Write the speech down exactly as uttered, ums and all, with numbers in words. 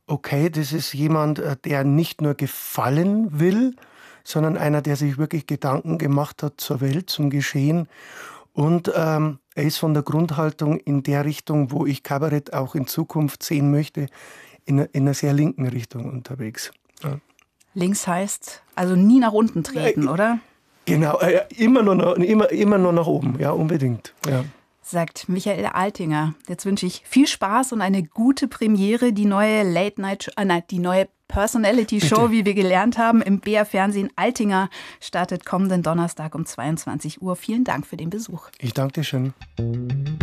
okay, das ist jemand, der nicht nur gefallen will, sondern einer, der sich wirklich Gedanken gemacht hat zur Welt, zum Geschehen. Und ähm, er ist von der Grundhaltung in der Richtung, wo ich Kabarett auch in Zukunft sehen möchte, in, in einer sehr linken Richtung unterwegs. Ja. Links heißt also nie nach unten treten, äh, oder? Genau, äh, immer, nur noch, immer, immer nur nach oben, ja, unbedingt. Ja. Sagt Michael Altinger. Jetzt wünsche ich viel Spaß und eine gute Premiere. Die neue Late Night, äh, nein, die neue Personality Show, Bitte. Wie wir gelernt haben, im B R Fernsehen. Altinger startet kommenden Donnerstag um zweiundzwanzig Uhr. Vielen Dank für den Besuch. Ich danke dir schön.